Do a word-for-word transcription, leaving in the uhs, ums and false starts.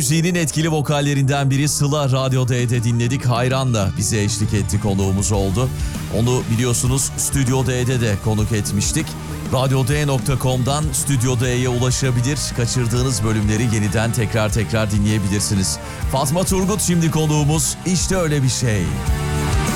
Müziğinin etkili vokallerinden biri Sıla Radyo D'de dinledik. Hayran'la bize eşlik etti, konuğumuz oldu. Onu biliyorsunuz Stüdyo D'de de konuk etmiştik. radyo d nokta com'dan Stüdyo D'ye ulaşabilir. Kaçırdığınız bölümleri yeniden tekrar tekrar dinleyebilirsiniz. Fatma Turgut şimdi konuğumuz. İşte öyle bir şey.